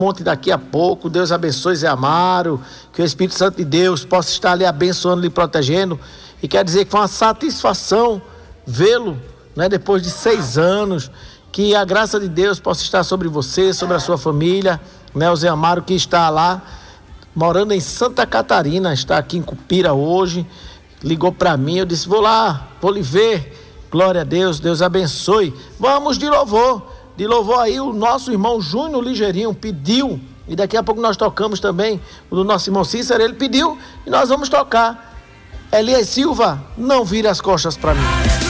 monte daqui a pouco. Deus abençoe Zé Amaro, que o Espírito Santo de Deus possa estar ali abençoando, lhe protegendo. E quer dizer que foi uma satisfação vê-lo, né, depois de 6 anos. Que a graça de Deus possa estar sobre você, sobre a sua família, né? O Zé Amaro, que está lá morando em Santa Catarina, está aqui em Cupira hoje, ligou para mim, eu disse: vou lá, vou lhe ver. Glória a Deus, Deus abençoe. Vamos de louvor aí. O nosso irmão Júnior Ligeirinho pediu, e daqui a pouco nós tocamos também o do nosso irmão Cícero. Ele pediu e nós vamos tocar. Elias Silva, não vire as costas para mim.